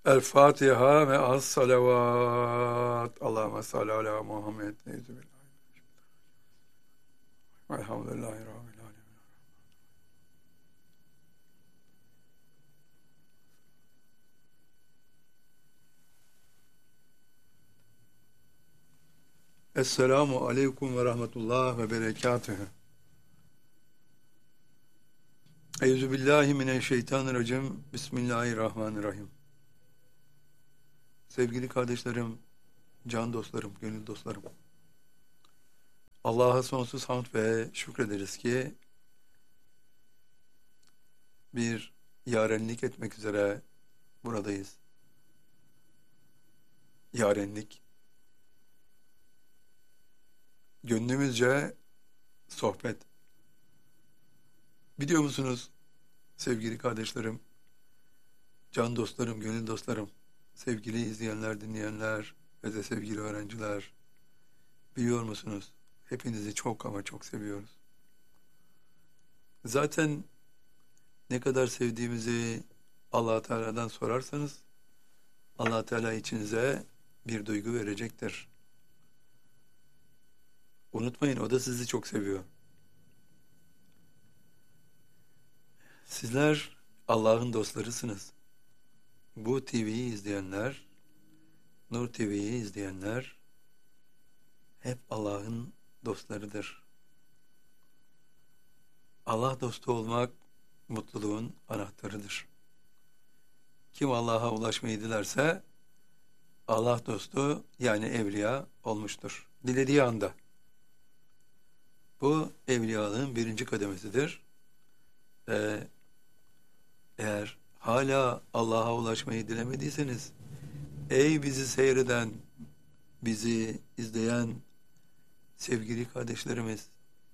El Fatiha ve as salavat. Allahümme salli ala Muhammed. Elhamdülillahi Rabbil alemin. Esselamu aleyküm ve rahmetullah ve berekatühü. Euzubillahimineşşeytanirracim. Bismillahirrahmanirrahim. Sevgili kardeşlerim, can dostlarım, gönül dostlarım. Allah'a sonsuz hamd ve şükrederiz ki bir yarenlik etmek üzere buradayız. Yarenlik, gönlümüzce sohbet. Biliyor musunuz sevgili kardeşlerim, can dostlarım, gönül dostlarım, sevgili izleyenler, dinleyenler ve de sevgili öğrenciler, biliyor musunuz? Hepinizi çok ama çok seviyoruz. Zaten ne kadar sevdiğimizi Allah Teala'dan sorarsanız, Allah Teala içinize bir duygu verecektir. Unutmayın, o da sizi çok seviyor. Sizler Allah'ın dostlarısınız. Bu TV'yi izleyenler, Nur TV'yi izleyenler hep Allah'ın dostlarıdır. Allah dostu olmak mutluluğun anahtarıdır. Kim Allah'a ulaşmayı dilerse Allah dostu yani evliya olmuştur. Dilediği anda. Bu evliyalığın birinci kademesidir. Eğer hala Allah'a ulaşmayı dilemediyseniz, ey bizi seyreden, bizi izleyen sevgili kardeşlerimiz,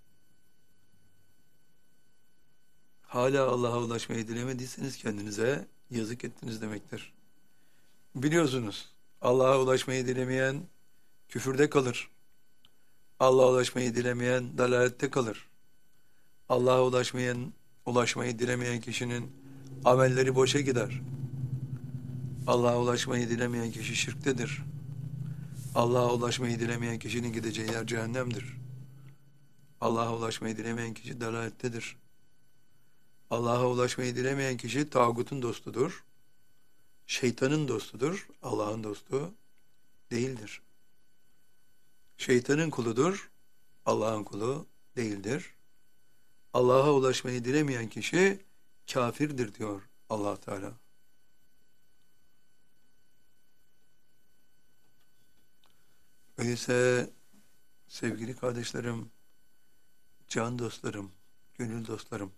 hala Allah'a ulaşmayı dilemediyseniz kendinize yazık ettiniz demektir. Biliyorsunuz, Allah'a ulaşmayı dilemeyen küfürde kalır. Allah'a ulaşmayı dilemeyen dalalette kalır. Allah'a ulaşmayı dilemeyen kişinin amelleri boşa gider. Allah'a ulaşmayı dilemeyen kişi şirktedir. Allah'a ulaşmayı dilemeyen kişinin gideceği yer cehennemdir. Allah'a ulaşmayı dilemeyen kişi dalalettedir. Allah'a ulaşmayı dilemeyen kişi tağutun dostudur. Şeytanın dostudur. Allah'ın dostu değildir. Şeytanın kuludur. Allah'ın kulu değildir. Allah'a ulaşmayı dilemeyen kişi kafirdir diyor Allah Teala. Öyleyse sevgili kardeşlerim, can dostlarım, gönül dostlarım,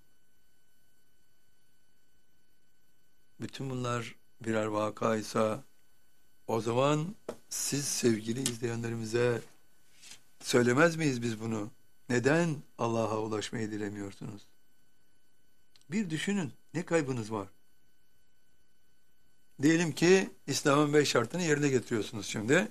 bütün bunlar birer vakaysa o zaman siz sevgili izleyenlerimize söylemez miyiz biz bunu? Neden Allah'a ulaşmayı dilemiyorsunuz? Bir düşünün, ne kaybınız var? Diyelim ki İslam'ın 5 şartını yerine getiriyorsunuz şimdi.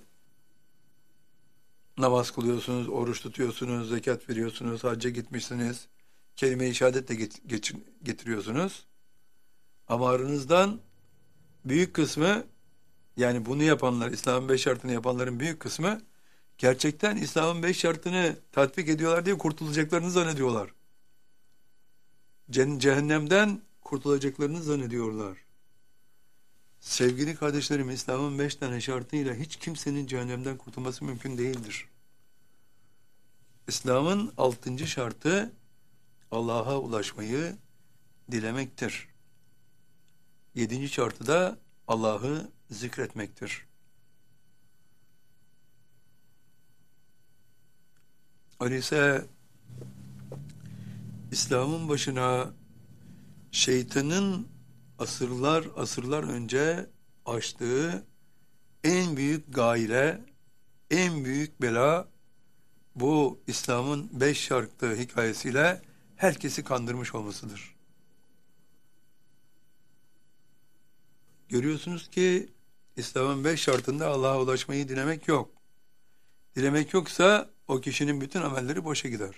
Namaz kılıyorsunuz, oruç tutuyorsunuz, zekat veriyorsunuz, hacca gitmişsiniz, kelime-i şehadet de getiriyorsunuz. Ama aranızdan büyük kısmı, yani bunu yapanlar, İslam'ın 5 şartını yapanların büyük kısmı gerçekten İslam'ın 5 şartını tatbik ediyorlar diye kurtulacaklarını zannediyorlar. Cehennemden kurtulacaklarını zannediyorlar. Sevgili kardeşlerim, İslam'ın 5 tane şartıyla hiç kimsenin cehennemden kurtulması mümkün değildir. İslam'ın 6. şartı Allah'a ulaşmayı dilemektir. 7. şartı da Allah'ı zikretmektir. Öyleyse İslam'ın başına şeytanın asırlar önce açtığı en büyük gaire, en büyük bela bu İslam'ın 5 şartı hikayesiyle herkesi kandırmış olmasıdır. Görüyorsunuz ki İslam'ın 5 şartında Allah'a ulaşmayı dilemek yok. Dilemek yoksa o kişinin bütün amelleri boşa gider.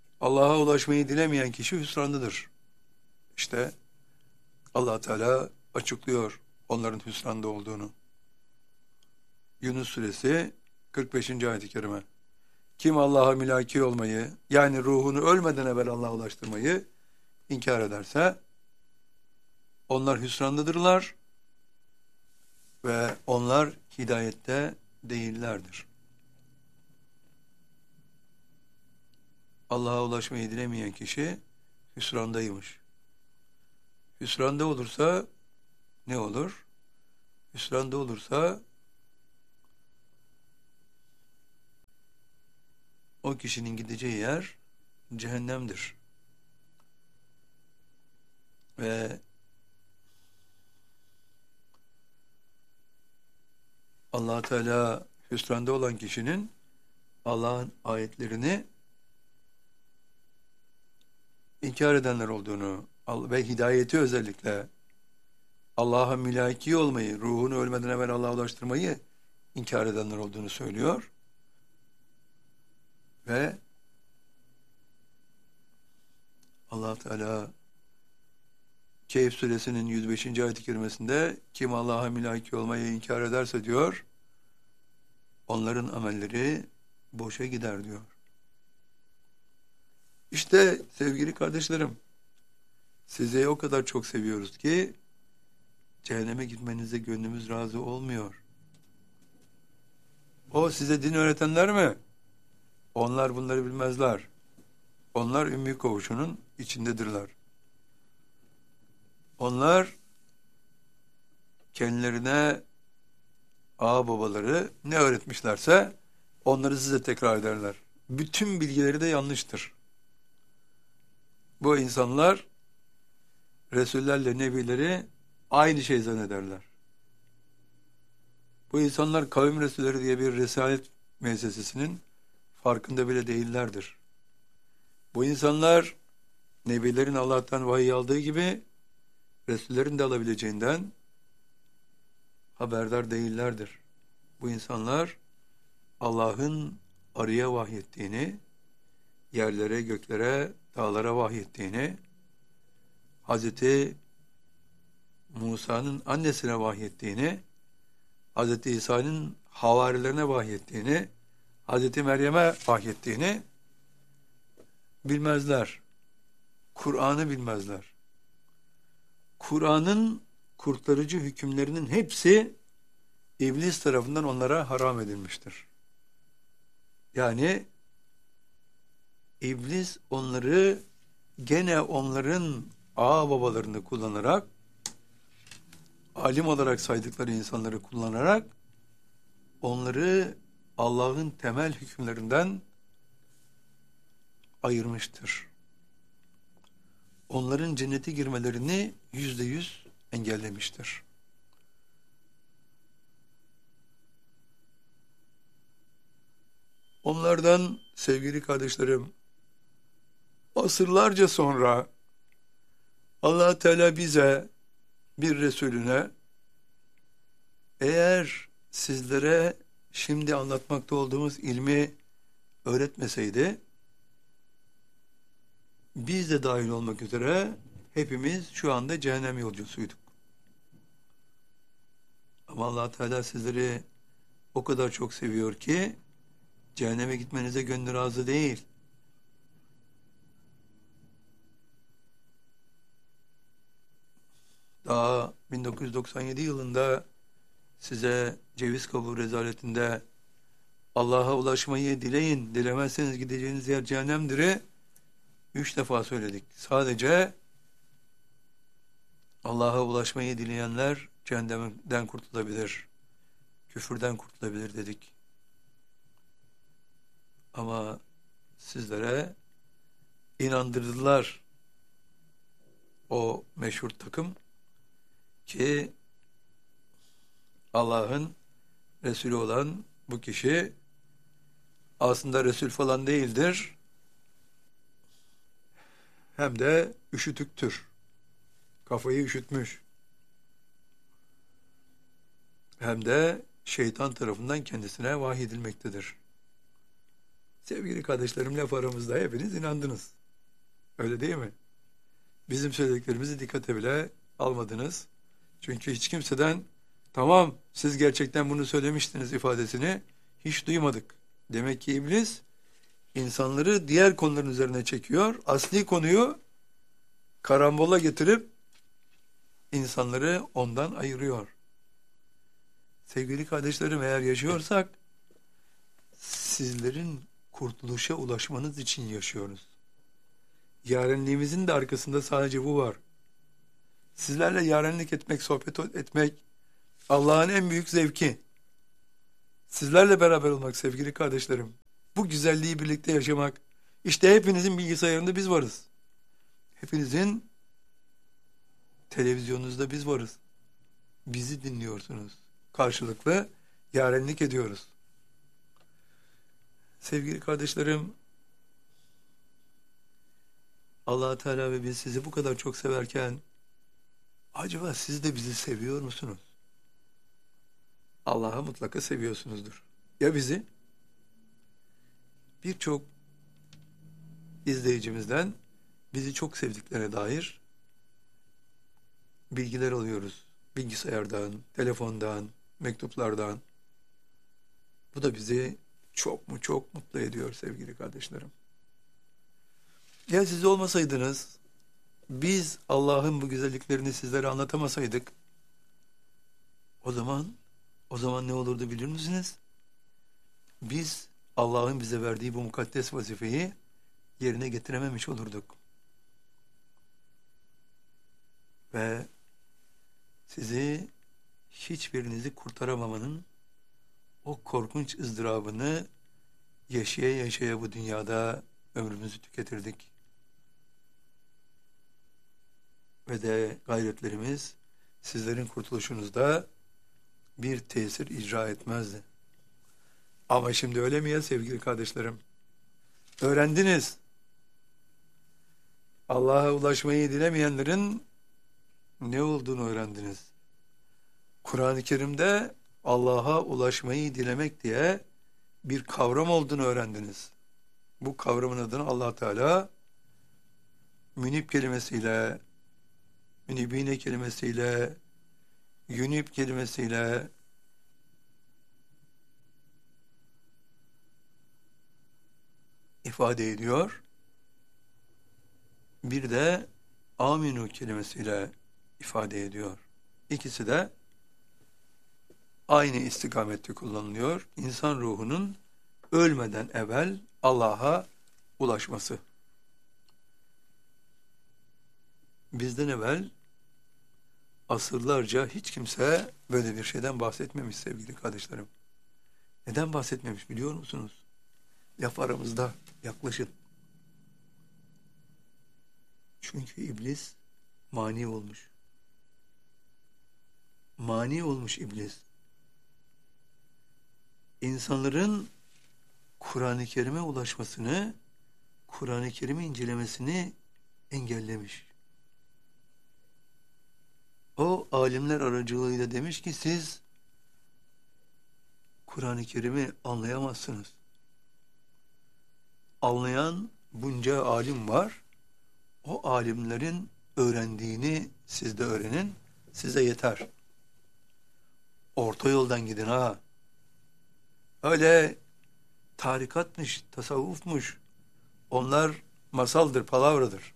Allah'a ulaşmayı dilemeyen kişi hüsranlıdır. İşte Allah Teala açıklıyor onların hüsranda olduğunu. Yunus suresi 45. ayet-i kerime. Kim Allah'a mülaki olmayı, yani ruhunu ölmeden evvel Allah'a ulaştırmayı inkar ederse onlar hüsrandadırlar ve onlar hidayette değillerdir. Allah'a ulaşmayı dilemeyen kişi hüsrandaymış. Hüsranda olursa ne olur? Hüsranda olursa o kişinin gideceği yer cehennemdir. Ve Allah Teala hüsranda olan kişinin Allah'ın ayetlerini inkar edenler olduğunu ve hidayeti özellikle Allah'a mülaki olmayı, ruhunu ölmeden evvel Allah'a ulaştırmayı inkar edenler olduğunu söylüyor. Ve Allah Teala Kehf suresinin 105. ayet-i kerimesinde kim Allah'a mülaki olmayı inkar ederse diyor, onların amelleri boşa gider diyor. İşte sevgili kardeşlerim, sizi o kadar çok seviyoruz ki cehenneme gitmenize gönlümüz razı olmuyor. O size din öğretenler mi? Onlar bunları bilmezler. Onlar Ümmü Koğuşu'nun içindedirler. Onlar kendilerine ağa babaları ne öğretmişlerse onları size tekrar ederler. Bütün bilgileri de yanlıştır. Bu insanlar Resullerle Nebileri aynı şey zannederler. Bu insanlar kavim Resulleri diye bir risalet müessesesinin farkında bile değillerdir. Bu insanlar Nebilerin Allah'tan vahiy aldığı gibi Resullerin de alabileceğinden haberdar değillerdir. Bu insanlar Allah'ın arıya vahyettiğini, yerlere, göklere, dağlara vahyettiğini, Hazreti Musa'nın annesine vahyettiğini, Hazreti İsa'nın havarilerine vahyettiğini, Hazreti Meryem'e vahyettiğini bilmezler. Kur'an'ı bilmezler. Kur'an'ın kurtarıcı hükümlerinin hepsi İblis tarafından onlara haram edilmiştir. Yani İblis onları gene onların ağa babalarını kullanarak, alim olarak saydıkları insanları kullanarak onları Allah'ın temel hükümlerinden ayırmıştır. Onların cennete girmelerini %100 engellemiştir. Onlardan sevgili kardeşlerim, asırlarca sonra Allah Teala bize, bir Resulüne, eğer sizlere şimdi anlatmakta olduğumuz ilmi öğretmeseydi, biz de dahil olmak üzere hepimiz şu anda cehennem yolcusuyduk. Ama Allah Teala sizleri o kadar çok seviyor ki cehenneme gitmenize gönlü razı değil. Daha 1997 yılında size ceviz kabuğu rezaletinde Allah'a ulaşmayı dileyin, dilemezseniz gideceğiniz yer cehennemdir'i 3 defa söyledik. Sadece Allah'a ulaşmayı dileyenler cehennemden kurtulabilir, küfürden kurtulabilir dedik. Ama sizlere inandırdılar o meşhur takım ki Allah'ın Resulü olan bu kişi aslında Resul falan değildir. Hem de üşütüktür. Kafayı üşütmüş. Hem de şeytan tarafından kendisine vahyedilmektedir. Sevgili kardeşlerim, laf aramızda hepiniz inandınız. Öyle değil mi? Bizim söylediklerimizi dikkate bile almadınız. Çünkü hiç kimseden tamam siz gerçekten bunu söylemiştiniz ifadesini hiç duymadık. Demek ki iblis insanları diğer konuların üzerine çekiyor. Asli konuyu karambola getirip insanları ondan ayırıyor. Sevgili kardeşlerim, eğer yaşıyorsak sizlerin kurtuluşa ulaşmanız için yaşıyoruz. Yarenliğimizin de arkasında sadece bu var. Sizlerle yarenlik etmek, sohbet etmek Allah'ın en büyük zevki. Sizlerle beraber olmak sevgili kardeşlerim. Bu güzelliği birlikte yaşamak. İşte hepinizin bilgisayarında biz varız. Hepinizin televizyonunuzda biz varız. Bizi dinliyorsunuz. Karşılıklı yarenlik ediyoruz. Sevgili kardeşlerim, Allah Teala ve biz sizi bu kadar çok severken acaba siz de bizi seviyor musunuz? Allah'ı mutlaka seviyorsunuzdur. Ya bizi? Birçok izleyicimizden bizi çok sevdiklerine dair bilgiler alıyoruz. Bilgisayardan, telefondan, mektuplardan. Bu da bizi çok mutlu ediyor sevgili kardeşlerim. Ya siz olmasaydınız, biz Allah'ın bu güzelliklerini sizlere anlatamasaydık, o zaman ne olurdu bilir misiniz? Biz Allah'ın bize verdiği bu mukaddes vazifeyi yerine getirememiş olurduk. Ve sizi hiçbirinizi kurtaramamanın o korkunç ızdırabını yaşaya yaşaya bu dünyada ömrümüzü tüketirdik. Ve de gayretlerimiz sizlerin kurtuluşunuzda bir tesir icra etmezdi. Ama şimdi öyle mi ya sevgili kardeşlerim? Öğrendiniz. Allah'a ulaşmayı dilemeyenlerin ne olduğunu öğrendiniz. Kur'an-ı Kerim'de Allah'a ulaşmayı dilemek diye bir kavram olduğunu öğrendiniz. Bu kavramın adını Allah Teala münib kelimesiyle, münibine kelimesiyle, yunib kelimesiyle ifade ediyor. Bir de aminu kelimesiyle ifade ediyor. İkisi de aynı istikamette kullanılıyor. İnsan ruhunun ölmeden evvel Allah'a ulaşması. Bizden evvel asırlarca hiç kimse böyle bir şeyden bahsetmemiş sevgili kardeşlerim. Neden bahsetmemiş biliyor musunuz? Laf aramızda yaklaşın. Çünkü iblis mani olmuş. Mani olmuş iblis. İnsanların Kur'an-ı Kerim'e ulaşmasını, Kur'an-ı Kerim'i incelemesini engellemiş. O alimler aracılığıyla demiş ki siz Kur'an-ı Kerim'i anlayamazsınız. Anlayan bunca alim var. O alimlerin öğrendiğini siz de öğrenin. Size yeter. Orta yoldan gidin ha. Öyle tarikatmış, tasavvufmuş. Onlar masaldır, palavradır.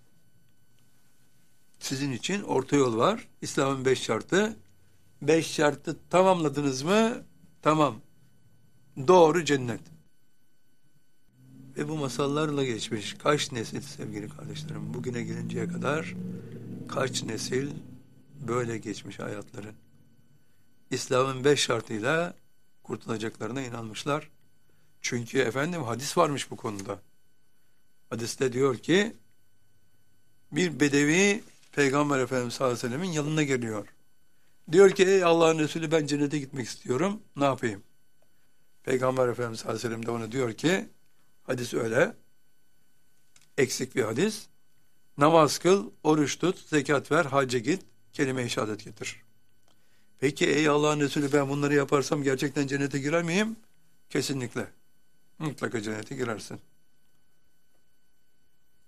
Sizin için orta yol var. İslam'ın 5 şartı. 5 şartı tamamladınız mı? Tamam. Doğru cennet. Ve bu masallarla geçmiş kaç nesil sevgili kardeşlerim, bugüne gelinceye kadar kaç nesil böyle geçmiş hayatları. İslam'ın 5 şartıyla kurtulacaklarına inanmışlar. Çünkü efendim hadis varmış bu konuda. Hadiste diyor ki bir bedevi Peygamber Efendimiz sallallahu aleyhi ve sellemin yanına geliyor. Diyor ki ey Allah'ın Resulü ben cennete gitmek istiyorum. Ne yapayım? Peygamber Efendimiz sallallahu aleyhi ve sellem de ona diyor ki hadis öyle. Eksik bir hadis. Namaz kıl, oruç tut, zekat ver, hacca git, kelime-i şehadet getir. Peki ey Allah'ın Resulü ben bunları yaparsam gerçekten cennete girer miyim? Kesinlikle. Mutlaka cennete girersin.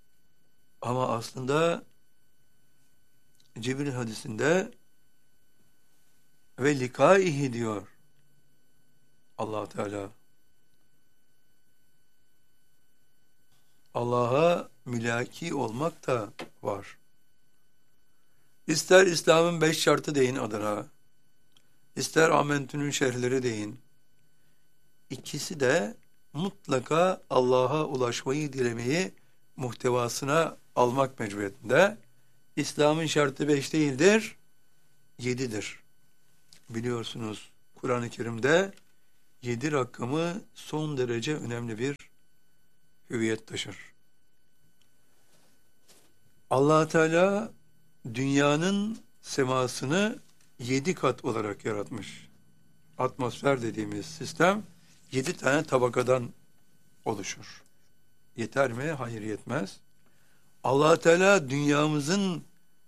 Ama aslında Cibril hadisinde ve likaihi diyor Allah Teala. Allah'a mülaki olmak da var. İster İslam'ın 5 şartı deyin adına, ister Amentü'nün şerhleri deyin. İkisi de mutlaka Allah'a ulaşmayı dilemeyi muhtevasına almak mecburiyetinde. İslam'ın şartı 5 değildir, 7'dir. Biliyorsunuz Kur'an-ı Kerim'de 7 rakamı son derece önemli bir hüviyet taşır. Allah Teala dünyanın semasını 7 kat olarak yaratmış. Atmosfer dediğimiz sistem 7 tane tabakadan oluşur. Yeter mi? Hayır, yetmez. Allah Teala dünyamızın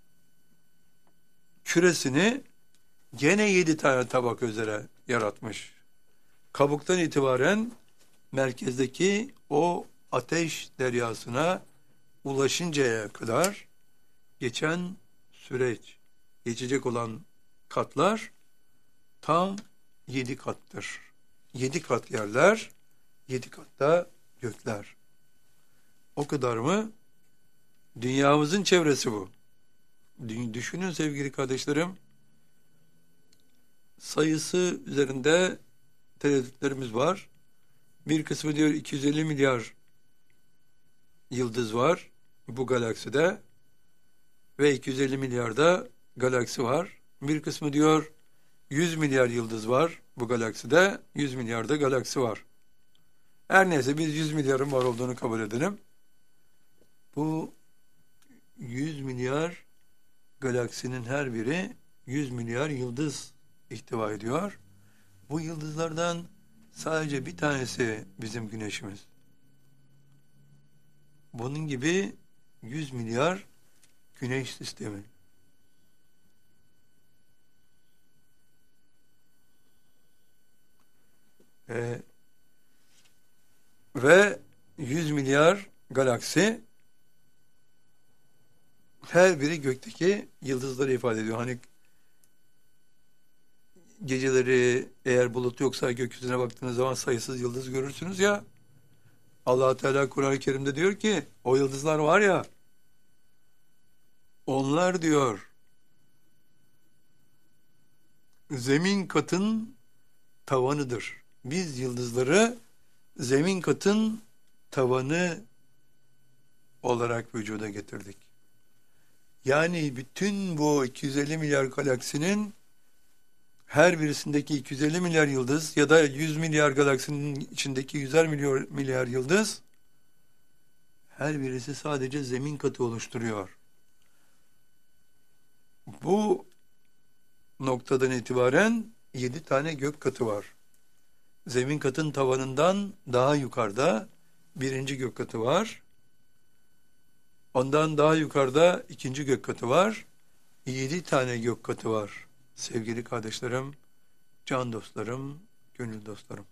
küresini gene 7 tane tabaka üzere yaratmış. Kabuktan itibaren merkezdeki o ateş deryasına ulaşıncaya kadar geçen süreç, geçecek olan katlar tam 7 kattır. 7 kat yerler, 7 katta gökler. O kadar mı? Dünyamızın çevresi bu. Düşünün sevgili kardeşlerim, sayısı üzerinde tereddütlerimiz var. Bir kısmı diyor 250 milyar yıldız var bu galakside ve 250 milyarda galaksi var. Bir kısmı diyor 100 milyar yıldız var bu galakside, 100 milyarda galaksi var. Her neyse biz 100 milyarın var olduğunu kabul edelim. Bu 100 milyar galaksinin her biri 100 milyar yıldız ihtiva ediyor. Bu yıldızlardan sadece bir tanesi bizim güneşimiz. Bunun gibi 100 milyar güneş sistemi. Ve 100 milyar galaksi, her biri gökteki yıldızları ifade ediyor. Hani geceleri eğer bulut yoksa gökyüzüne baktığınız zaman sayısız yıldız görürsünüz ya. Allah Teala Kur'an-ı Kerim'de diyor ki o yıldızlar var ya, onlar diyor zemin katın tavanıdır. Biz yıldızları zemin katın tavanı olarak vücuda getirdik. Yani bütün bu 250 milyar galaksinin her birisindeki 250 milyar yıldız ya da 100 milyar galaksinin içindeki 100'er milyar yıldız, her birisi sadece zemin katı oluşturuyor. Bu noktadan itibaren 7 tane gök katı var. Zemin katın tavanından daha yukarıda birinci gök katı var. Ondan daha yukarıda ikinci gök katı var. 7 tane gök katı var. Sevgili kardeşlerim, can dostlarım, gönül dostlarım.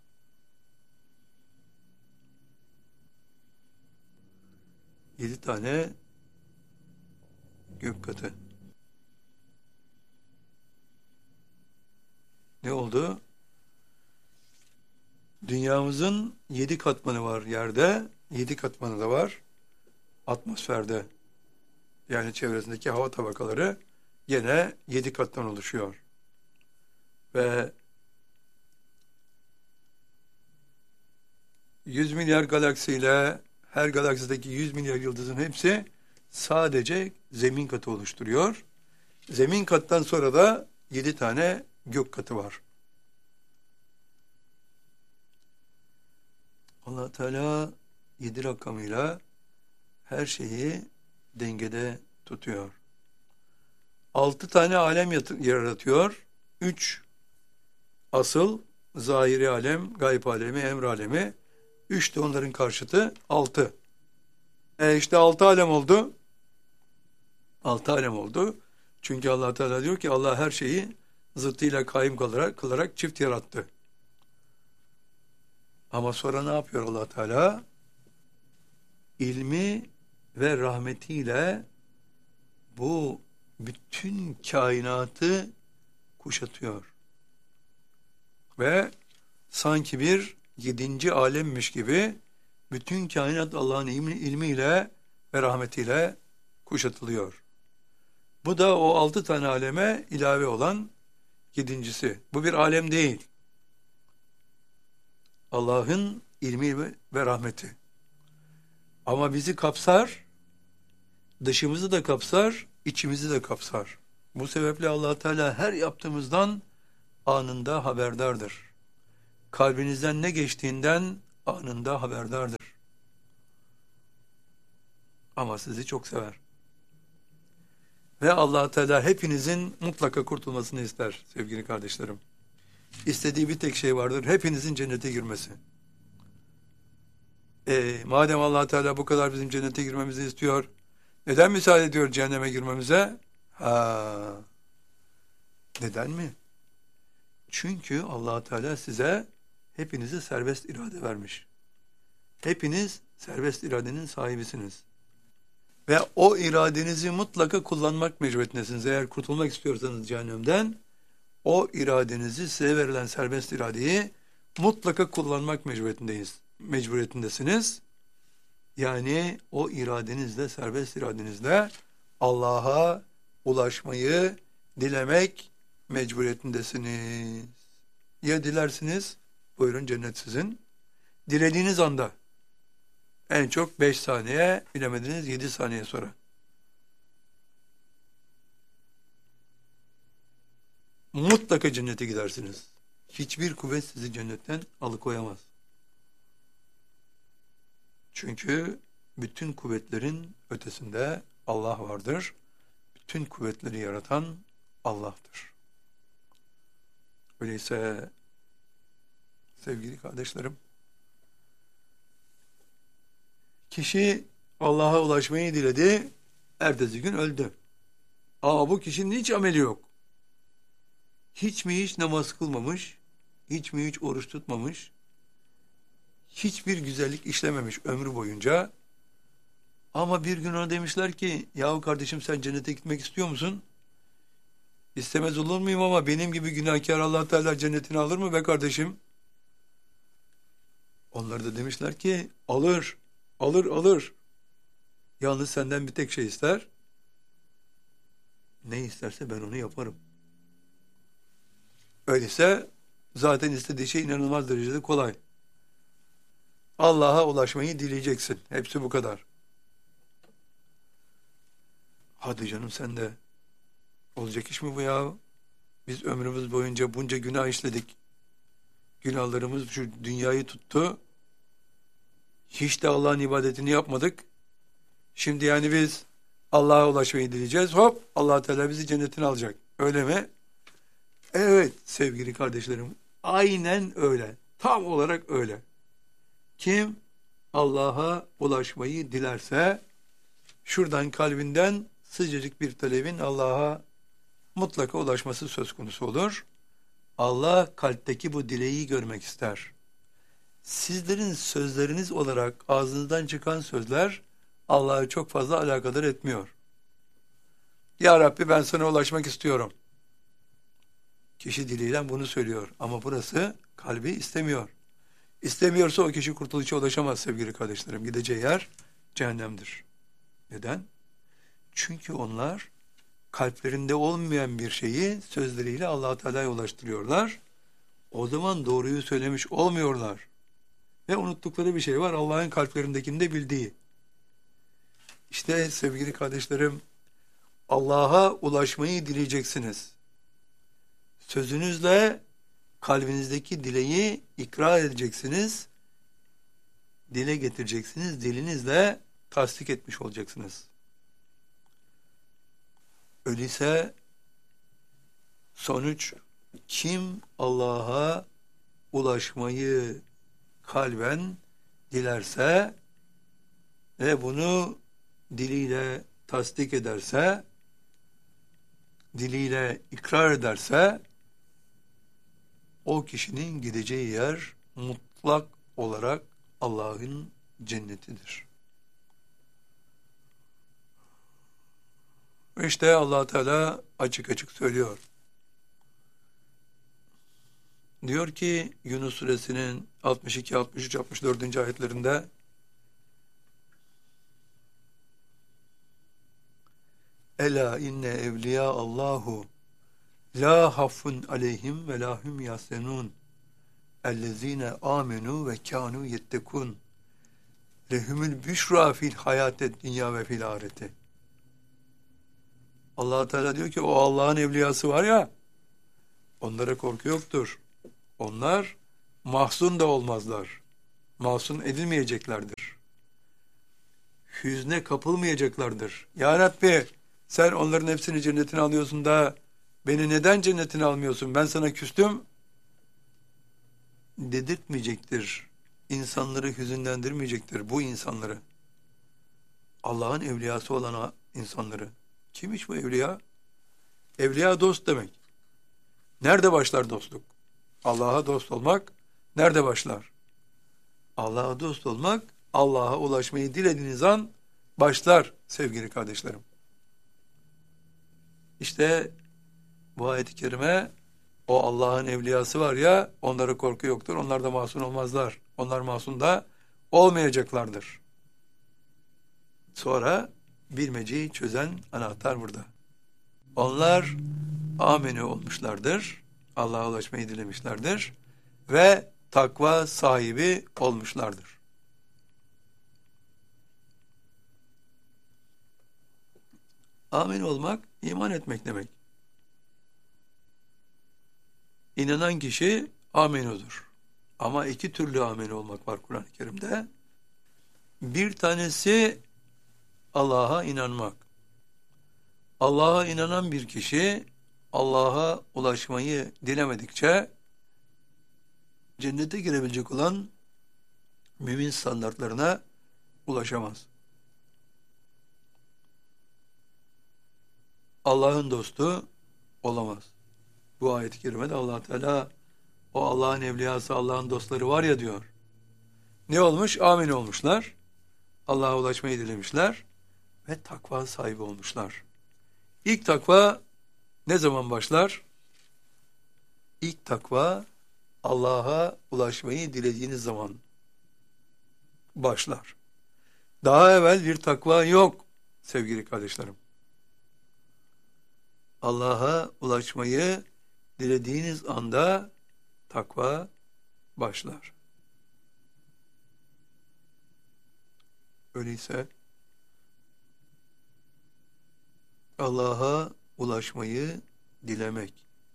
Yedi tane gök katı. Ne oldu? Dünyamızın 7 katmanı var yerde, 7 katmanı da var atmosferde. Yani çevresindeki hava tabakaları yine 7 kattan oluşuyor. Ve 100 milyar galaksiyle her galaksideki 100 milyar yıldızın hepsi sadece zemin katı oluşturuyor. Zemin kattan sonra da 7 tane gök katı var. Allah Teala 7 rakamıyla her şeyi dengede tutuyor. 6 tane alem yaratıyor. 3 asıl, zahiri alem, gayb alemi, emr alemi. 3 de onların karşıtı 6. İşte 6 alem oldu. 6 alem oldu. Çünkü Allah Teala diyor ki Allah her şeyi zıttıyla kaim kılarak çift yarattı. Ama sonra ne yapıyor Allah Teala? İlmi ve rahmetiyle bu bütün kainatı kuşatıyor. Ve sanki bir 7. alemmiş gibi bütün kainat Allah'ın ilmiyle ve rahmetiyle kuşatılıyor. Bu da o 6 tane aleme ilave olan 7.'si. Bu bir alem değil. Allah'ın ilmi ve rahmeti. Ama bizi kapsar, dışımızı da kapsar, içimizi de kapsar. Bu sebeple Allah Teala her yaptığımızdan anında haberdardır. Kalbinizden ne geçtiğinden anında haberdardır. Ama sizi çok sever. Ve Allah Teala hepinizin mutlaka kurtulmasını ister sevgili kardeşlerim. İstediği bir tek şey vardır. Hepinizin cennete girmesi. Madem Allah Teala bu kadar bizim cennete girmemizi istiyor, neden müsaade ediyor cehenneme girmemize? Neden mi? Çünkü Allah Teala size hepinize serbest irade vermiş. Hepiniz serbest iradenin sahibisiniz. Ve o iradenizi mutlaka kullanmak mecburiyetindesiniz. Eğer kurtulmak istiyorsanız cehennemden, o iradenizi, size verilen serbest iradeyi mutlaka kullanmak mecburiyetindesiniz. Yani o iradenizle, serbest iradenizle Allah'a ulaşmayı dilemek mecburiyetindesiniz. Ya dilersiniz, buyurun cennet sizin. Dilediğiniz anda, en çok 5 saniye, bilemediniz 7 saniye sonra. Mutlaka cennete gidersiniz. Hiçbir kuvvet sizi cennetten alıkoyamaz. Çünkü bütün kuvvetlerin ötesinde Allah vardır. Bütün kuvvetleri yaratan Allah'tır. Öyleyse sevgili kardeşlerim, kişi Allah'a ulaşmayı diledi, ertesi gün öldü. Bu kişinin hiç ameli yok. Hiç mi hiç namaz kılmamış, hiç mi hiç oruç tutmamış, hiçbir güzellik işlememiş ömrü boyunca. Ama bir gün ona demişler ki, yahu kardeşim sen cennete gitmek istiyor musun? İstemez olur muyum ama benim gibi günahkar Allah Teala cennetini alır mı be kardeşim? Onlar da demişler ki, alır, alır. Yalnız senden bir tek şey ister. Ne isterse ben onu yaparım. Öyleyse zaten istediği şey inanılmaz derecede kolay. Allah'a ulaşmayı dileyeceksin. Hepsi bu kadar. Hadi canım sen de. Olacak iş mi bu ya? Biz ömrümüz boyunca bunca günah işledik. Günahlarımız şu dünyayı tuttu. Hiç de Allah'ın ibadetini yapmadık. Şimdi yani biz Allah'a ulaşmayı dileyeceğiz. Hop Allah Teala bizi cennetine alacak. Öyle mi? Evet sevgili kardeşlerim. Aynen öyle. Tam olarak öyle. Kim Allah'a ulaşmayı dilerse şuradan kalbinden sıcacık bir talebin Allah'a mutlaka ulaşması söz konusu olur. Allah kalpteki bu dileği görmek ister. Sizlerin sözleriniz olarak ağzınızdan çıkan sözler Allah'ı çok fazla alakadar etmiyor. Ya Rabbi ben sana ulaşmak istiyorum. Kişi diliyle bunu söylüyor ama burası kalbi istemiyor. İstemiyorsa o kişi kurtuluşa ulaşamaz sevgili kardeşlerim. Gideceği yer cehennemdir. Neden? Çünkü onlar kalplerinde olmayan bir şeyi sözleriyle Allah-u Teala'ya ulaştırıyorlar. O zaman doğruyu söylemiş olmuyorlar. Ve unuttukları bir şey var, Allah'ın kalplerindekini de bildiği. İşte sevgili kardeşlerim, Allah'a ulaşmayı dileyeceksiniz. Sözünüzle kalbinizdeki dileği ikrar edeceksiniz, dile getireceksiniz, dilinizle tasdik etmiş olacaksınız. Öyleyse sonuç, kim Allah'a ulaşmayı kalben dilerse ve bunu diliyle tasdik ederse, diliyle ikrar ederse, o kişinin gideceği yer mutlak olarak Allah'ın cennetidir. İşte Allah Teala açık açık söylüyor. Diyor ki Yunus suresinin 62, 63, 64. ayetlerinde Ela inne evliya Allahu la hafun aleyhim ve la hum yasenun ellezine amenu ve kanu yettekun lehumul büşra fil hayatet dünya ve fil ahireti. Allah Teala diyor ki o Allah'ın evliyası var ya, onlara korku yoktur. Onlar mahzun da olmazlar. Mahzun edilmeyeceklerdir. Hüzne kapılmayacaklardır. Ya Rabbi, sen onların hepsini cennetine alıyorsun da beni neden cennetine almıyorsun? Ben sana küstüm dedirtmeyecektir. İnsanları hüzünlendirmeyecektir bu insanları. Allah'ın evliyası olan insanları. Kimmiş bu evliya? Evliya dost demek. Nerede başlar dostluk? Allah'a dost olmak nerede başlar? Allah'a dost olmak, Allah'a ulaşmayı dilediğiniz an başlar sevgili kardeşlerim. İşte bu ayet-i kerime, o Allah'ın evliyası var ya, onlara korku yoktur, onlar da masum olmazlar. Onlar masum da olmayacaklardır. Sonra bilmeceyi çözen anahtar burada. Onlar amenü olmuşlardır, Allah'a ulaşmayı dilemişlerdir ve takva sahibi olmuşlardır. Amin olmak, iman etmek demek. İnanan kişi amenudur. Ama iki türlü amin olmak var Kur'an-ı Kerim'de. Bir tanesi Allah'a inanmak. Allah'a inanan bir kişi Allah'a ulaşmayı dilemedikçe cennete girebilecek olan mümin standartlarına ulaşamaz. Allah'ın dostu olamaz. Bu ayet-i kerimede Allah Teala o Allah'ın evliyası, Allah'ın dostları var ya diyor. Ne olmuş? Amin olmuşlar. Allah'a ulaşmayı dilemişler ve takva sahibi olmuşlar. İlk takva ne zaman başlar? İlk takva Allah'a ulaşmayı dilediğiniz zaman başlar. Daha evvel bir takva yok sevgili kardeşlerim. Allah'a ulaşmayı dilediğiniz anda takva başlar. Öyleyse Allah'a ulaşmayı dilemek.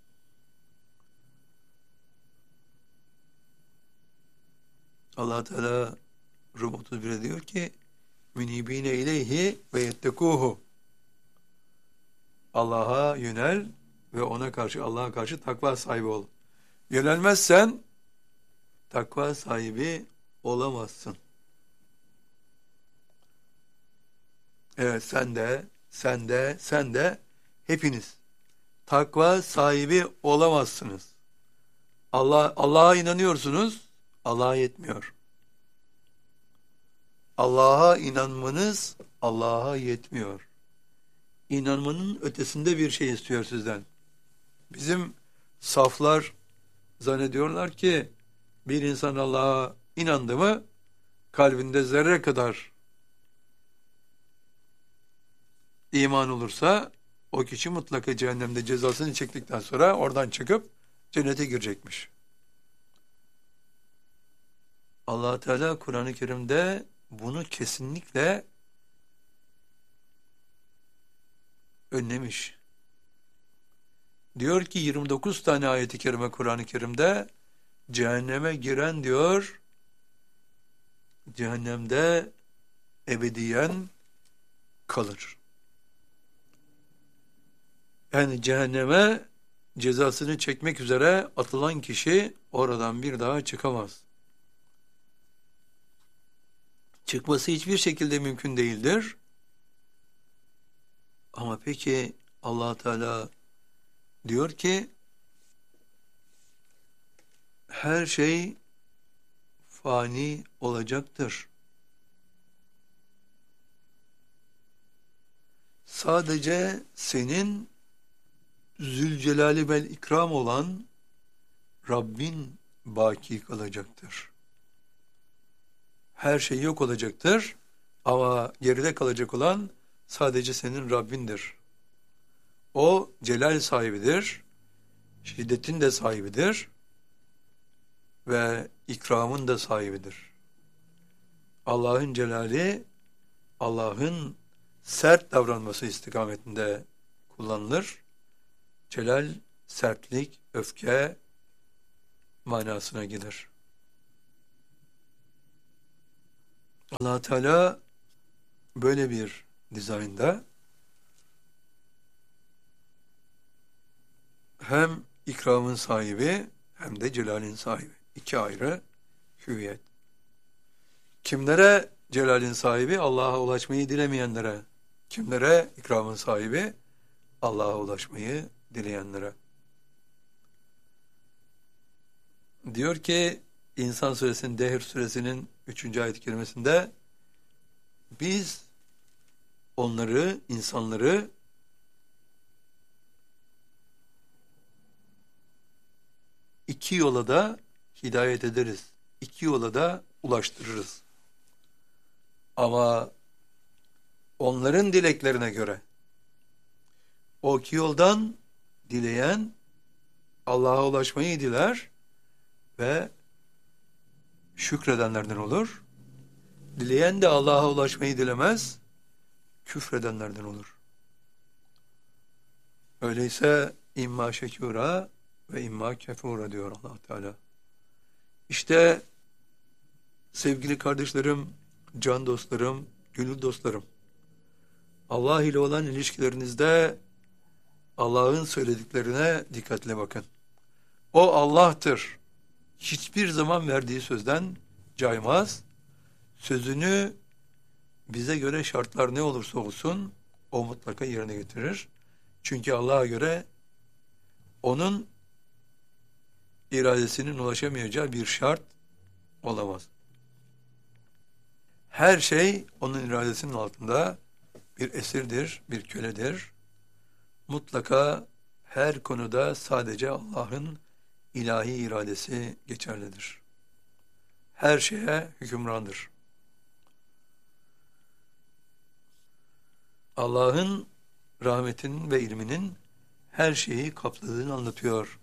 Allah Teala Rum 31'e diyor ki münibine ileyhi ve yettekuhu. Allah'a yönel ve ona karşı, Allah'a karşı takva sahibi ol. Yönelmezsen takva sahibi olamazsın. Evet, sen de hepiniz takva sahibi olamazsınız. Allah'a inanıyorsunuz, Allah'a yetmiyor. Allah'a inanmanız Allah'a yetmiyor. İnanmanın ötesinde bir şey istiyor sizden. Bizim saflar zannediyorlar ki bir insan Allah'a inandı mı kalbinde zerre kadar iman olursa o kişi mutlaka cehennemde cezasını çektikten sonra oradan çıkıp cennete girecekmiş. Allah Teala Kur'an-ı Kerim'de bunu kesinlikle önlemiş. Diyor ki 29 tane ayet-i kerime Kur'an-ı Kerim'de cehenneme giren diyor cehennemde ebediyen kalır. Yani cehenneme cezasını çekmek üzere atılan kişi oradan bir daha çıkamaz. Çıkması hiçbir şekilde mümkün değildir. Ama peki Allah Teala diyor ki her şey fani olacaktır. Sadece senin Zülcelali vel İkram olan Rabbin baki kalacaktır. Her şey yok olacaktır ama geride kalacak olan sadece senin Rabbindir. O celal sahibidir, şiddetin de sahibidir ve ikramın da sahibidir. Allah'ın celali, Allah'ın sert davranması istikametinde kullanılır. Celal, sertlik, öfke manasına gelir. Allah Teala böyle bir dizaynda hem ikramın sahibi hem de celalin sahibi. İki ayrı hüviyet. Kimlere celalin sahibi? Allah'a ulaşmayı dilemeyenlere. Kimlere ikramın sahibi? Allah'a ulaşmayı dileyenlere. Diyor ki İnsan suresinin, Dehr suresinin 3. ayet-i kerimesinde biz onları, insanları iki yola da hidayet ederiz. İki yola da ulaştırırız. Ama onların dileklerine göre o iki yoldan dileyen Allah'a ulaşmayı diler ve şükredenlerden olur. Dileyen de Allah'a ulaşmayı dilemez, küfredenlerden olur. Öyleyse imma şekura ve imma kefura diyor Allah Teala. İşte sevgili kardeşlerim, can dostlarım, gönül dostlarım, Allah ile olan ilişkilerinizde Allah'ın söylediklerine dikkatle bakın. O Allah'tır. Hiçbir zaman verdiği sözden caymaz. Sözünü bize göre şartlar ne olursa olsun o mutlaka yerine getirir. Çünkü Allah'a göre onun iradesinin ulaşamayacağı bir şart olamaz. Her şey onun iradesinin altında bir esirdir, bir köledir. Mutlaka her konuda sadece Allah'ın ilahi iradesi geçerlidir. Her şeye hükümrandır. Allah'ın rahmetinin ve ilminin her şeyi kapladığını anlatıyor.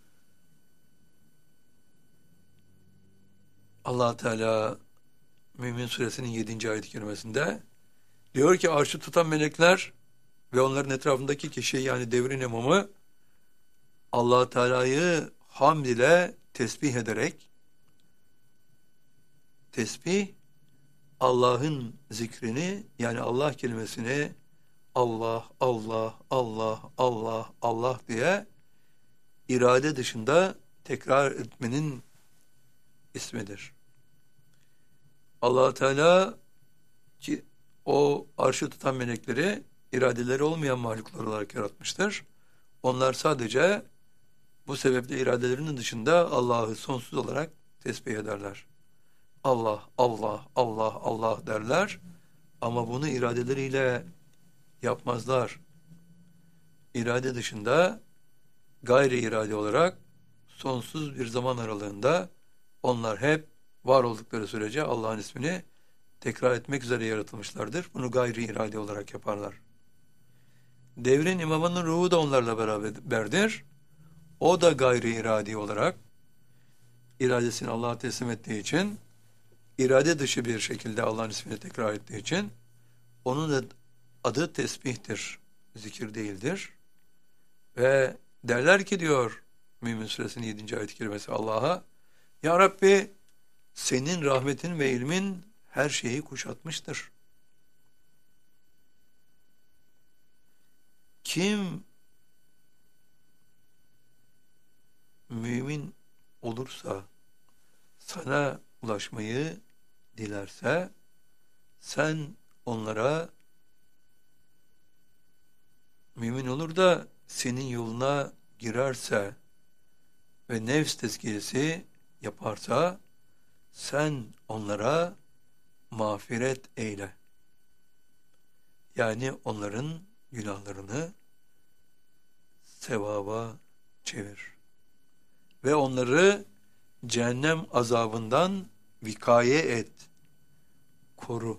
Allah Teala Mümin Suresinin 7. ayet-i kerimesinde diyor ki arşı tutan melekler ve onların etrafındaki kişi yani devrin imamı Allah Teala'yı hamd ile tesbih ederek tesbih Allah'ın zikrini yani Allah kelimesini Allah, Allah, Allah, Allah, Allah diye irade dışında tekrar etmenin ismidir. Allah Teala ki o arşı tutan melekleri iradeleri olmayan mahluklar olarak yaratmıştır. Onlar sadece bu sebeple iradelerinin dışında Allah'ı sonsuz olarak tesbih ederler. Allah, Allah, Allah, Allah derler ama bunu iradeleriyle yapmazlar. İrade dışında gayri irade olarak sonsuz bir zaman aralığında onlar hep var oldukları sürece Allah'ın ismini tekrar etmek üzere yaratılmışlardır. Bunu gayri irade olarak yaparlar. Devrin imamının ruhu da onlarla beraberdir. O da gayri iradi olarak iradesini Allah'a teslim ettiği için irade dışı bir şekilde Allah'ın ismini tekrar ettiği için onun da adı tesbihtir, zikir değildir. Ve derler ki diyor Mümin Suresinin 7. ayet-i kerimesi Allah'a Ya Rabbi senin rahmetin ve ilmin her şeyi kuşatmıştır. Kim mümin olursa sana ulaşmayı dilerse sen onlara mümin olur da senin yoluna girerse ve nefs tezkiyesi yaparsa sen onlara mağfiret eyle. Yani onların günahlarını sevaba çevir. ve onları cehennem azabından vikaye et, koru.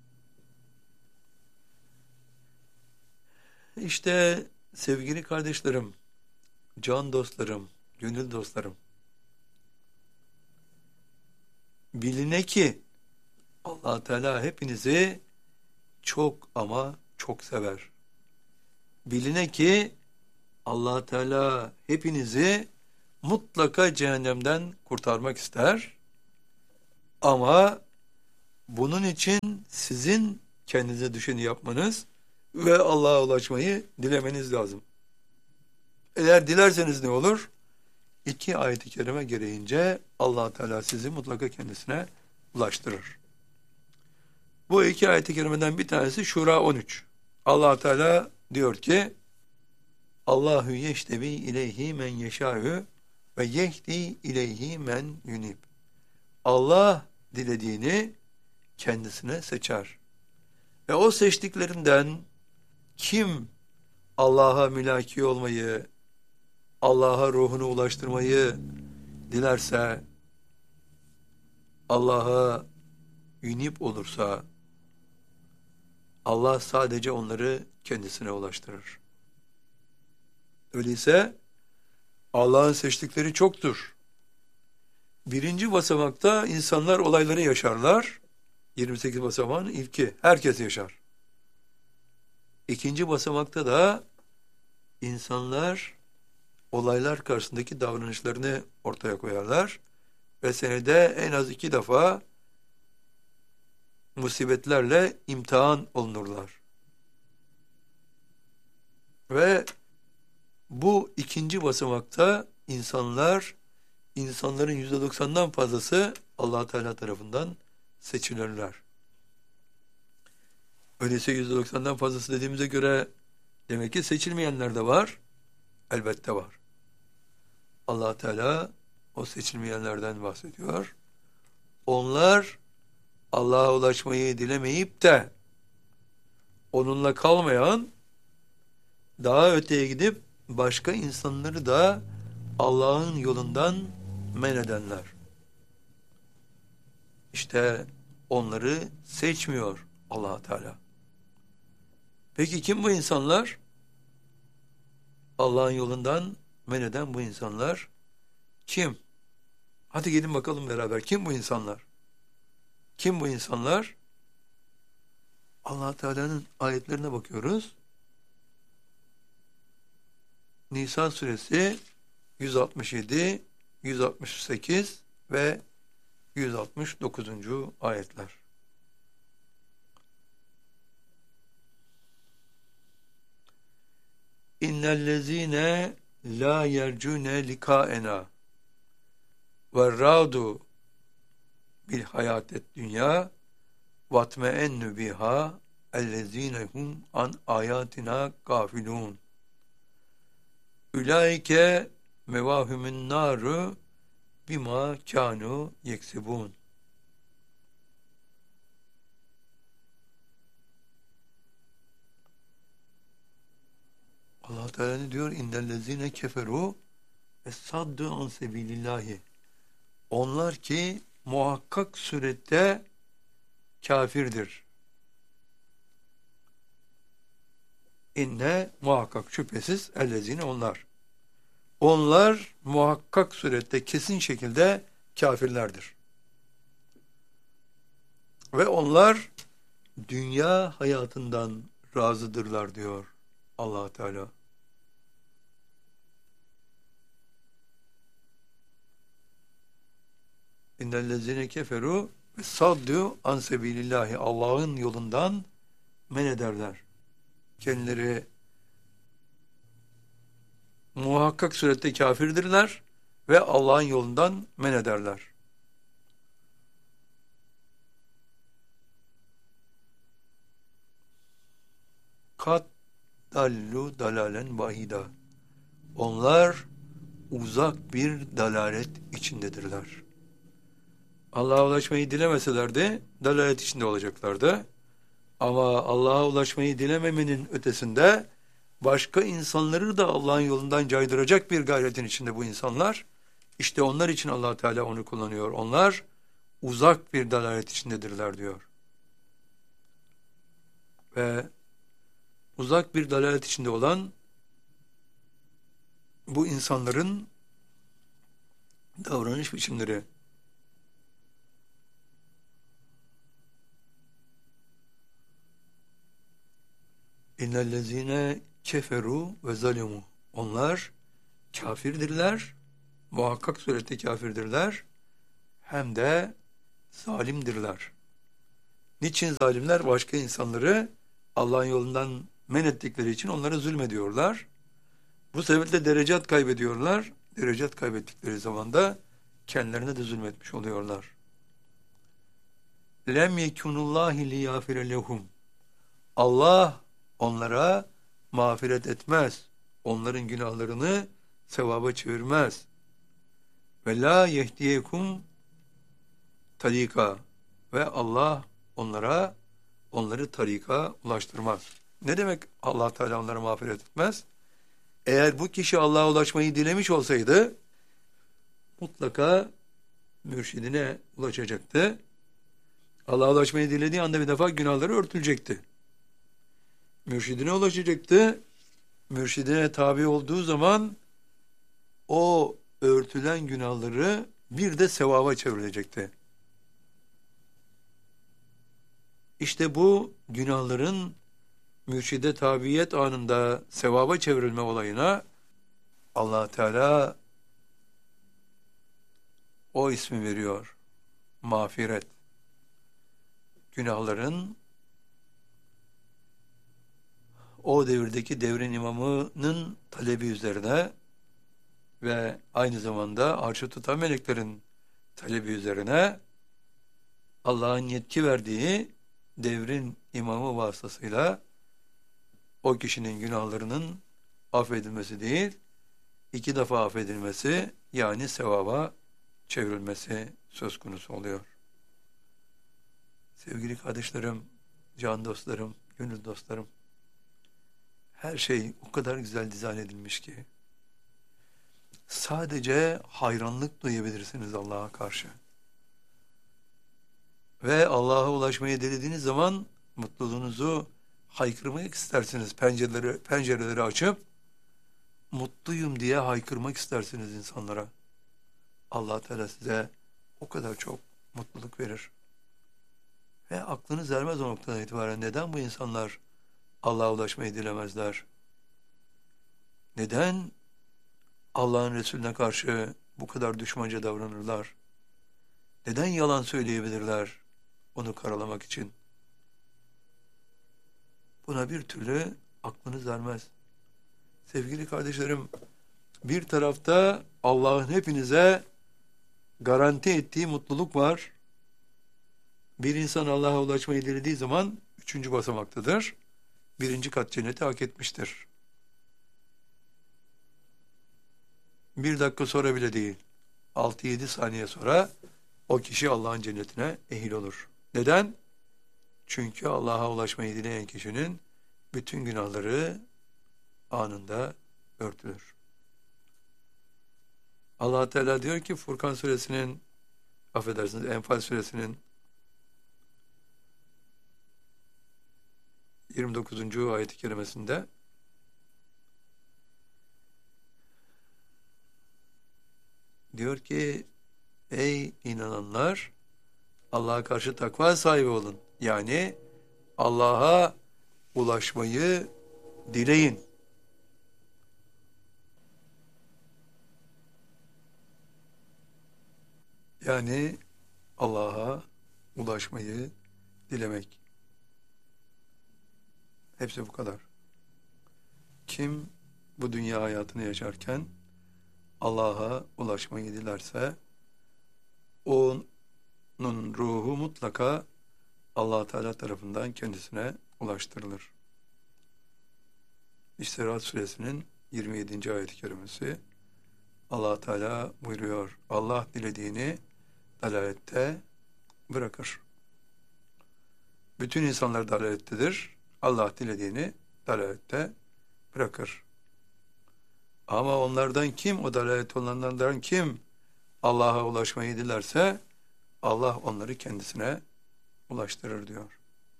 İşte sevgili kardeşlerim, can dostlarım, gönül dostlarım, biline ki Allah Teala hepinizi çok ama çok sever. Biline ki Allah Teala hepinizi mutlaka cehennemden kurtarmak ister. Ama bunun için sizin kendinize düşeni yapmanız ve Allah'a ulaşmayı dilemeniz lazım. Eğer dilerseniz ne olur? 2 ayet-i kerime gereğince Allah Teala sizi mutlaka kendisine ulaştırır. Bu 2 ayet-i kerimeden bir tanesi Şura 13. Allah Teala diyor ki: Allahu yeştebi ileyhi men yeşâ'ü ve yehdi ileyhi men yunib. Allah dilediğini kendisine seçer. Ve o seçtiklerinden kim Allah'a mülaki olmayı, Allah'a ruhunu ulaştırmayı dilerse, Allah'a yunib olursa, Allah sadece onları kendisine ulaştırır. Öyleyse Allah'ın seçtikleri çoktur. 1. basamakta insanlar olayları yaşarlar. 28 basamağın ilki. Herkes yaşar. 2. basamakta da insanlar olaylar karşısındaki davranışlarını ortaya koyarlar. Ve senede en az 2 defa musibetlerle imtihan olunurlar. Ve bu 2. basamakta insanların %90'dan fazlası Allah Teala tarafından seçilirler. Öyleyse %90'dan fazlası dediğimize göre demek ki seçilmeyenler de var. Elbette var. Allah Teala o seçilmeyenlerden bahsediyor. Onlar Allah'a ulaşmayı dilemeyip de onunla kalmayan, daha öteye gidip başka insanları da Allah'ın yolundan men edenler. İşte onları seçmiyor Allah Teala. Peki kim bu insanlar? Allah'ın yolundan men eden bu insanlar kim? Hadi gelin bakalım beraber. Kim bu insanlar? Kim bu insanlar? Allah Teala'nın ayetlerine bakıyoruz. Nisa suresi 167, 168 ve 169. ayetler. İnnellezîne la yercûne likâena ve râdu bil hayatet dünya vatmeennü biha ellezînehum an ayatina gafilûn. Ulaike mevahümün naru bima kanu yeksibun. Allah Teala ne diyor? İnnellezîne keferu ve saddu an sebilillahi. Onlar ki muhakkak surette kafirdir. İnne muhakkak şüphesiz ellezine onlar. Onlar muhakkak surette kesin şekilde kafirlerdir. Ve onlar dünya hayatından razıdırlar diyor Allah Teala. İnnellezine keferu ve saddu an sebilillahi. Allah'ın yolundan men ederler. Kendileri muhakkak surette kafirdirler ve Allah'ın yolundan men ederler. Kat dallu dalalen bahida. Onlar uzak bir dalalet içindedirler. Allah'a ulaşmayı dilemeselerdi dalalet içinde olacaklardı. Ama Allah'a ulaşmayı dilememenin ötesinde başka insanları da Allah'ın yolundan caydıracak bir gayretin içinde bu insanlar. İşte onlar için Allah Teala onu kullanıyor. Onlar uzak bir dalalet içindedirler diyor. Ve uzak bir dalalet içinde olan bu insanların davranış biçimleri. İnnellezine keferu ve zalimu. Onlar kafirdirler, muhakkak surette kafirdirler, hem de zalimdirler. Niçin zalimler? Başka insanları Allah'ın yolundan men ettikleri için onlara zulmediyorlar. Bu sebeple derecat kaybediyorlar. Derecat kaybettikleri zaman da kendilerine de zulmetmiş oluyorlar. Lem yekunullahi liyafire lehum. Allah onlara mağfiret etmez. Onların günahlarını sevaba çevirmez. Ve la yehdiyekum tarika. Ve Allah onları tarika ulaştırmaz. Ne demek Allah Teala onlara mağfiret etmez? Eğer bu kişi Allah'a ulaşmayı dilemiş olsaydı mutlaka mürşidine ulaşacaktı. Allah'a ulaşmayı dilediği anda bir defa günahları örtülecekti. Mürşidine ulaşacaktı. Mürşidine tabi olduğu zaman o örtülen günahları bir de sevaba çevrilecekti. İşte bu günahların mürşide tabiyet anında sevaba çevrilme olayına Allah Teala o ismi veriyor. Mağfiret. Günahların o devirdeki devrin imamının talebi üzerine ve aynı zamanda arşı tutan meleklerin talebi üzerine Allah'ın yetki verdiği devrin imamı vasıtasıyla o kişinin günahlarının affedilmesi değil, 2 defa affedilmesi, yani sevaba çevrilmesi söz konusu oluyor. Sevgili kardeşlerim, can dostlarım, gönül dostlarım, her şey o kadar güzel dizayn edilmiş ki sadece hayranlık duyabilirsiniz Allah'a karşı. Ve Allah'a ulaşmayı dilediğiniz zaman mutluluğunuzu haykırmak istersiniz. Pencereleri açıp mutluyum diye haykırmak istersiniz insanlara. Allah Teala size o kadar çok mutluluk verir. Ve aklınız ermez o noktadan itibaren. Neden bu insanlar Allah'a ulaşmayı dilemezler? Neden Allah'ın Resulüne karşı bu kadar düşmanca davranırlar? Neden yalan söyleyebilirler onu karalamak için? Buna bir türlü aklınız ermez. Sevgili kardeşlerim, bir tarafta Allah'ın hepinize garanti ettiği mutluluk var. Bir insan Allah'a ulaşmayı dilediği zaman 3. basamaktadır. 1. kat cenneti hak etmiştir. 1 dakika sonra bile değil, 6-7 saniye sonra o kişi Allah'ın cennetine ehil olur. Neden? Çünkü Allah'a ulaşmayı dileyen kişinin bütün günahları anında örtülür. Allah Teala diyor ki Furkan suresinin, affedersiniz, Enfal suresinin 29. ayet-i kerimesinde diyor ki ey inananlar, Allah'a karşı takva sahibi olun. Yani Allah'a ulaşmayı dileyin. Yani Allah'a ulaşmayı dilemek. Hepsi bu kadar. Kim bu dünya hayatını yaşarken Allah'a ulaşmayı dilerse onun ruhu mutlaka Allah Teala tarafından kendisine ulaştırılır. İşte Ra'd suresinin 27. ayet-i kerimesi Allah Teala buyuruyor. Allah dilediğini dalalette bırakır. Bütün insanlar dalalettedir. Allah dilediğini dalalette bırakır. Ama onlardan kim, o dalalet olanlardan kim Allah'a ulaşmayı dilerse Allah onları kendisine ulaştırır diyor.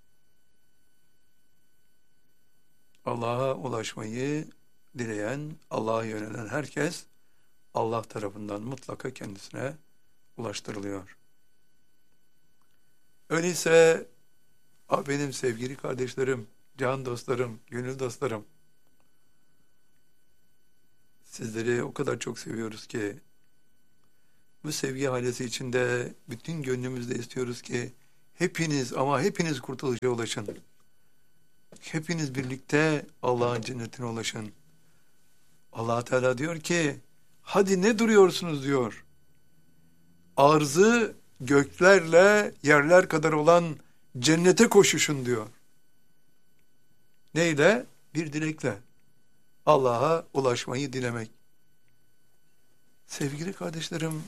Allah'a ulaşmayı dileyen, Allah'a yönelen herkes Allah tarafından mutlaka kendisine ulaştırılıyor. Öyleyse benim sevgili kardeşlerim, can dostlarım, gönül dostlarım, sizleri o kadar çok seviyoruz ki bu sevgi halesi içinde bütün gönlümüzde istiyoruz ki hepiniz ama hepiniz kurtuluşa ulaşın. Hepiniz birlikte Allah'ın cennetine ulaşın. Allah Teala diyor ki hadi ne duruyorsunuz diyor. Arzı göklerle yerler kadar olan cennete koşuşun diyor. Neyle? Bir dilekle. Allah'a ulaşmayı dilemek. Sevgili kardeşlerim,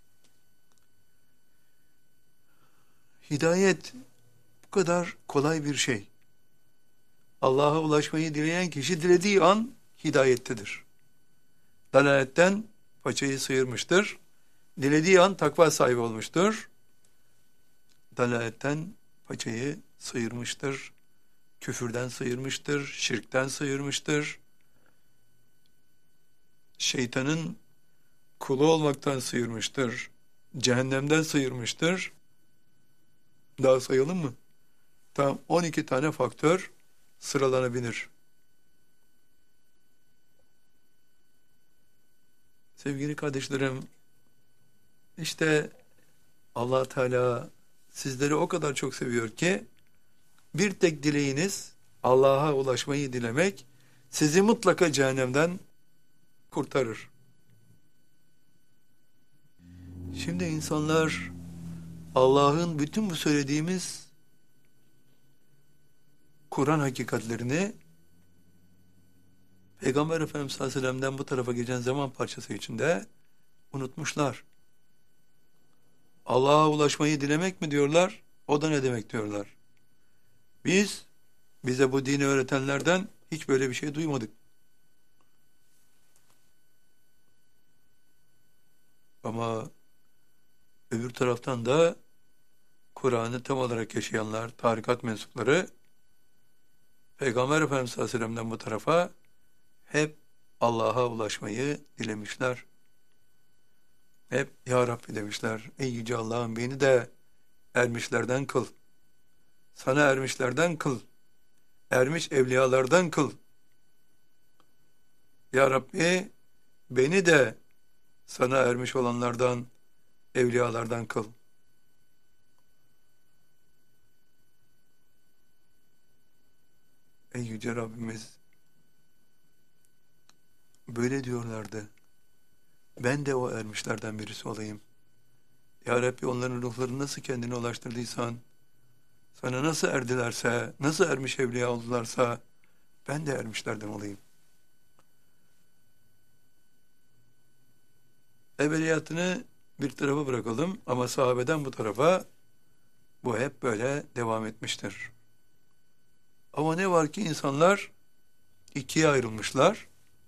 hidayet bu kadar kolay bir şey. Allah'a ulaşmayı dileyen kişi dilediği an hidayettedir. Dalaletten paçayı sıyırmıştır. Dilediği an takva sahibi olmuştur. Dalaletten paçayı sıyırmıştır. Küfürden sıyırmıştır. Şirkten sıyırmıştır. Şeytanın kulu olmaktan sıyırmıştır. Cehennemden sıyırmıştır. Daha sayalım mı? Tam 12 tane faktör sıralanabilir. Sevgili kardeşlerim, işte Allah Teala sizleri o kadar çok seviyor ki bir tek dileğiniz Allah'a ulaşmayı dilemek sizi mutlaka cehennemden kurtarır. Şimdi insanlar Allah'ın bütün bu söylediğimiz Kur'an hakikatlerini Peygamber Efendimiz sallallahu aleyhi ve sellem'den bu tarafa geçen zaman parçası içinde unutmuşlar. Allah'a ulaşmayı dilemek mi diyorlar? O da ne demek diyorlar. Bize bu dini öğretenlerden hiç böyle bir şey duymadık. Ama öbür taraftan da Kur'an'ı tam olarak yaşayanlar, tarikat mensupları Peygamber Efendimiz sallallahu aleyhi ve sellem'den bu tarafa hep Allah'a ulaşmayı dilemişler. Hep Ya Rabbi demişler. Ey Yüce Allah'ım beni de ermişlerden kıl. Sana ermişlerden kıl. Ermiş evliyalardan kıl. Ya Rabbi beni de sana ermiş olanlardan, evliyalardan kıl. Ey Yüce Rabbimiz böyle diyorlardı. Ben de o ermişlerden birisi olayım. Ya Rabbi onların ruhlarını nasıl kendine ulaştırdıysan, sana nasıl erdilerse, nasıl ermiş evliya oldularsa, ben de ermişlerden olayım. Evveliyatını bir tarafa bırakalım ama sahabeden bu tarafa bu hep böyle devam etmiştir. Ama ne var ki insanlar ikiye ayrılmışlar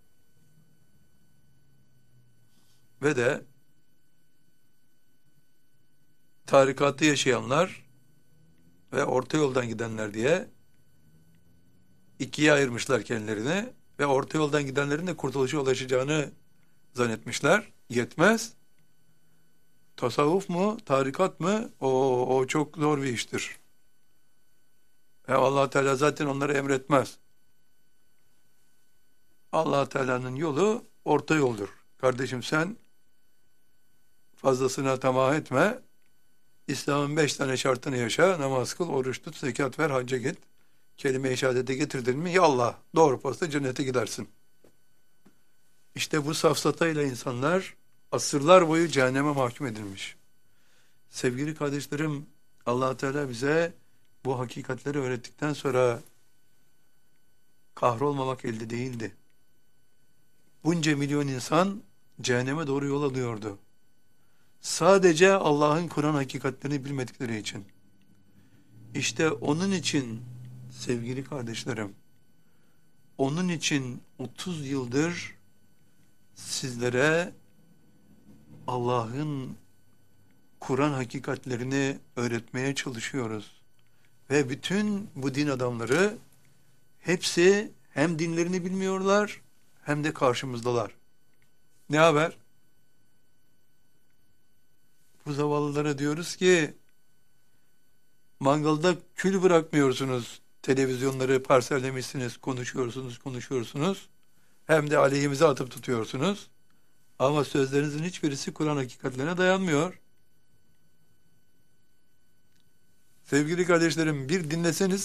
ve de tarikatı yaşayanlar ve orta yoldan gidenler diye ikiye ayırmışlar kendilerini ve orta yoldan gidenlerin de kurtuluşa ulaşacağını zannetmişler. Yetmez. Tasavvuf mu, tarikat mı? O çok zor bir iştir. Allah Teala zaten onları emretmez. Allah Teala'nın yolu orta yoldur. Kardeşim sen fazlasına tamah etme. İslam'ın 5 tane şartını yaşa, namaz kıl, oruç tut, zekat ver, hacca git. Kelime-i şehadete getirdin mi? Ya Allah, doğru posta cennete gidersin. İşte bu safsatayla insanlar asırlar boyu cehenneme mahkum edilmiş. Sevgili kardeşlerim, Allah Teala bize bu hakikatleri öğrettikten sonra kahrolmamak elde değildi. Bunca milyon insan cehenneme doğru yol alıyordu. Sadece Allah'ın Kur'an hakikatlerini bilmedikleri için. İşte onun için sevgili kardeşlerim, onun için 30 yıldır sizlere Allah'ın Kur'an hakikatlerini öğretmeye çalışıyoruz. Ve bütün bu din adamları hepsi hem dinlerini bilmiyorlar hem de karşımızdalar. Ne haber? Bu zavallılara diyoruz ki mangalda kül bırakmıyorsunuz. Televizyonları parsellemişsiniz, konuşuyorsunuz. Hem de aleyhimize atıp tutuyorsunuz. Ama sözlerinizin hiçbirisi Kur'an hakikatlerine dayanmıyor. Sevgili kardeşlerim, bir dinleseniz